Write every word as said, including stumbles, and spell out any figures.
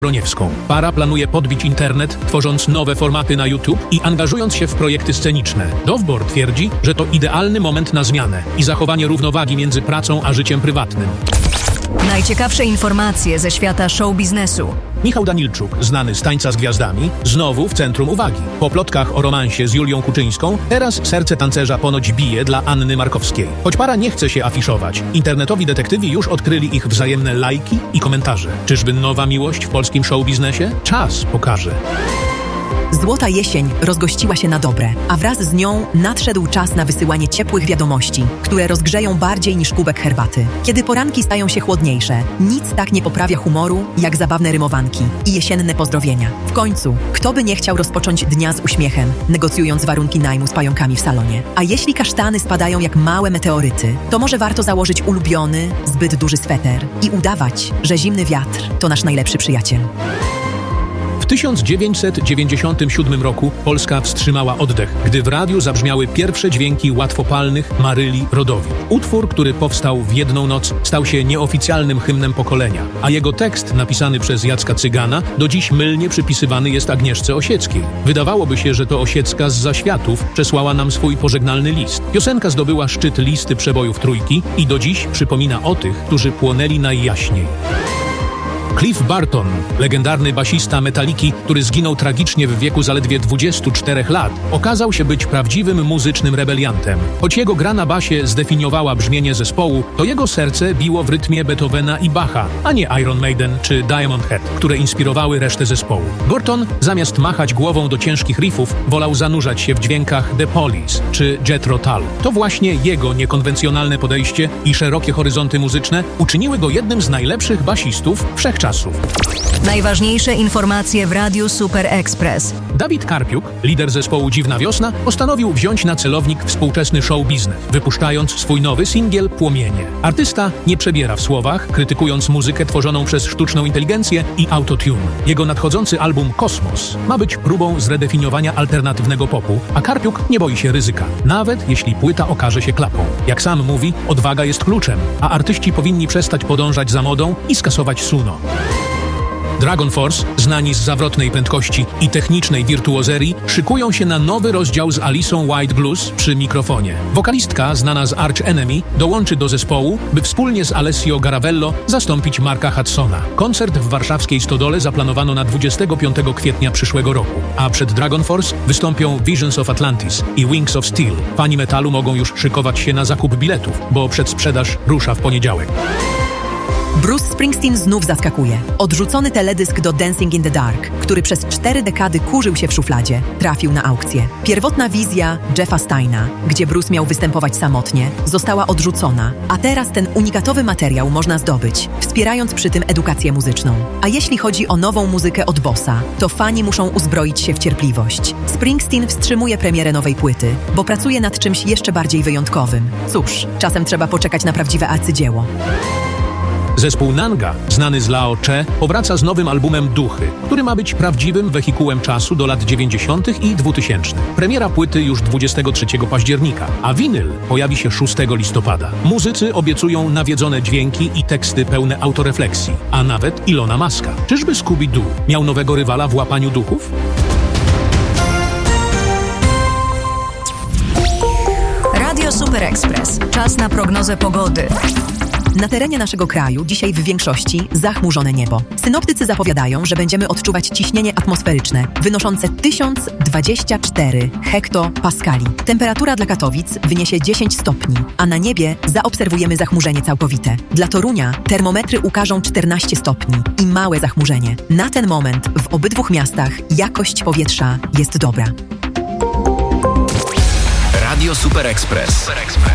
Broniewską. Para planuje podbić internet, tworząc nowe formaty na YouTube i angażując się w projekty sceniczne. Dowbor twierdzi, że to idealny moment na zmianę i zachowanie równowagi między pracą a życiem prywatnym. Najciekawsze informacje ze świata show biznesu. Michał Danilczuk, znany z Tańca z Gwiazdami, znowu w centrum uwagi. Po plotkach o romansie z Julią Kuczyńską, teraz serce tancerza ponoć bije dla Anny Markowskiej. Choć para nie chce się afiszować, internetowi detektywi już odkryli ich wzajemne lajki i komentarze. Czyżby nowa miłość w polskim show biznesie? Czas pokaże. Złota jesień rozgościła się na dobre, a wraz z nią nadszedł czas na wysyłanie ciepłych wiadomości, które rozgrzeją bardziej niż kubek herbaty. Kiedy poranki stają się chłodniejsze, nic tak nie poprawia humoru, jak zabawne rymowanki i jesienne pozdrowienia. W końcu, kto by nie chciał rozpocząć dnia z uśmiechem, negocjując warunki najmu z pająkami w salonie? A jeśli kasztany spadają jak małe meteoryty, to może warto założyć ulubiony, zbyt duży sweter i udawać, że zimny wiatr to nasz najlepszy przyjaciel. W tysiąc dziewięćset dziewięćdziesiątym siódmym roku Polska wstrzymała oddech, gdy w radiu zabrzmiały pierwsze dźwięki łatwopalnych Maryli Rodowi. Utwór, który powstał w jedną noc, stał się nieoficjalnym hymnem pokolenia, a jego tekst, napisany przez Jacka Cygana, do dziś mylnie przypisywany jest Agnieszce Osieckiej. Wydawałoby się, że to Osiecka z zaświatów przesłała nam swój pożegnalny list. Piosenka zdobyła szczyt listy przebojów trójki i do dziś przypomina o tych, którzy płonęli najjaśniej. Cliff Barton, legendarny basista Metaliki, który zginął tragicznie w wieku zaledwie dwudziestu czterech lat, okazał się być prawdziwym muzycznym rebeliantem. Choć jego gra na basie zdefiniowała brzmienie zespołu, to jego serce biło w rytmie Beethovena i Bacha, a nie Iron Maiden czy Diamond Head, które inspirowały resztę zespołu. Barton, zamiast machać głową do ciężkich riffów, wolał zanurzać się w dźwiękach The Police czy Jethro Tull. To właśnie jego niekonwencjonalne podejście i szerokie horyzonty muzyczne uczyniły go jednym z najlepszych basistów wszechczasów. Najważniejsze informacje w Radiu Super Express. Dawid Karpiuk, lider zespołu Dziwna Wiosna, postanowił wziąć na celownik współczesny show biznes, wypuszczając swój nowy singiel Płomienie. Artysta nie przebiera w słowach, krytykując muzykę tworzoną przez sztuczną inteligencję i autotune. Jego nadchodzący album Kosmos ma być próbą zredefiniowania alternatywnego popu, a Karpiuk nie boi się ryzyka, nawet jeśli płyta okaże się klapą. Jak sam mówi, odwaga jest kluczem, a artyści powinni przestać podążać za modą i skasować suno. Dragon Force, znani z zawrotnej prędkości i technicznej wirtuozerii, szykują się na nowy rozdział z Alisą White Blues przy mikrofonie. Wokalistka, znana z Arch Enemy, dołączy do zespołu, by wspólnie z Alessio Garavello zastąpić Marka Hudsona. Koncert w warszawskiej Stodole zaplanowano na dwudziestego piątego kwietnia przyszłego roku, a przed Dragon Force wystąpią Visions of Atlantis i Wings of Steel. Fani metalu mogą już szykować się na zakup biletów, bo przedsprzedaż rusza w poniedziałek. Bruce Springsteen znów zaskakuje. Odrzucony teledysk do Dancing in the Dark, który przez cztery dekady kurzył się w szufladzie, trafił na aukcję. Pierwotna wizja Jeffa Steina, gdzie Bruce miał występować samotnie, została odrzucona, a teraz ten unikatowy materiał można zdobyć, wspierając przy tym edukację muzyczną. A jeśli chodzi o nową muzykę od Bossa, to fani muszą uzbroić się w cierpliwość. Springsteen wstrzymuje premierę nowej płyty, bo pracuje nad czymś jeszcze bardziej wyjątkowym. Cóż, czasem trzeba poczekać na prawdziwe arcydzieło. Zespół Nanga, znany z Lao Che, powraca z nowym albumem Duchy, który ma być prawdziwym wehikułem czasu do lat dziewięćdziesiątych i dwutysięcznych. Premiera płyty już dwudziestego trzeciego października, a winyl pojawi się szóstego listopada. Muzycy obiecują nawiedzone dźwięki i teksty pełne autorefleksji, a nawet Ilona Maska. Czyżby Scooby-Doo miał nowego rywala w łapaniu duchów? Radio Super Express. Czas na prognozę pogody. Na terenie naszego kraju dzisiaj w większości zachmurzone niebo. Synoptycy zapowiadają, że będziemy odczuwać ciśnienie atmosferyczne wynoszące tysiąc dwadzieścia cztery hektopaskali. Temperatura dla Katowic wyniesie dziesięć stopni, a na niebie zaobserwujemy zachmurzenie całkowite. Dla Torunia termometry ukażą czternaście stopni i małe zachmurzenie. Na ten moment w obydwu miastach jakość powietrza jest dobra. Radio Super Express.